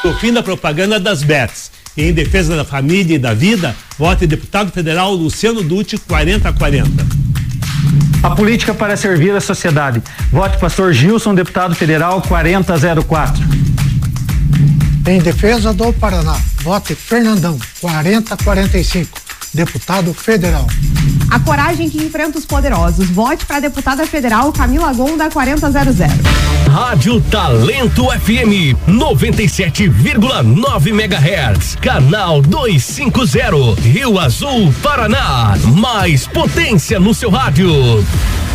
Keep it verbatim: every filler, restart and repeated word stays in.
O fim da propaganda das bets. Em defesa da família e da vida, vote deputado federal Luciano Dutti, quarenta a quarenta. A política para servir a sociedade. Vote pastor Gilson, deputado federal, quarenta a zero quatro. Em defesa do Paraná, vote Fernandão, quarenta a quarenta e cinco, deputado federal. A coragem que enfrenta os poderosos. Vote para a deputada federal Camila Gonda, quarenta a zero zero. Rádio Talento F M, noventa e sete vírgula nove megahertz, canal duzentos e cinquenta, Rio Azul, Paraná. Mais potência no seu rádio.